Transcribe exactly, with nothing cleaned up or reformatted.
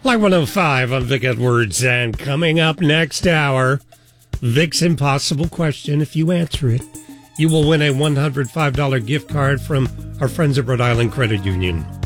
Live one oh five on Vic Edwards, and coming up next hour, Vic's impossible question. If you answer it, you will win a one hundred five dollars gift card from our friends at Rhode Island Credit Union.